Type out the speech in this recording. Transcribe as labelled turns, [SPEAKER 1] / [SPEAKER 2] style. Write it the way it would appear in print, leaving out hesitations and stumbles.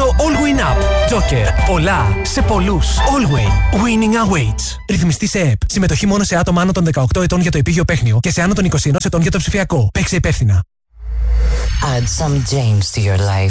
[SPEAKER 1] το All Win Up. Joker. Πολλά σε πολλούς. All Win. Winning awaits. Ρυθμιστή σε ΕΠ. Συμμετοχή μόνο σε άτομα άνω των 18 ετών για το επίγειο παίχνιο και σε άνω των 21 ετών για το ψηφιακό. Παίξε υπεύθυνα.
[SPEAKER 2] Add some James to your life.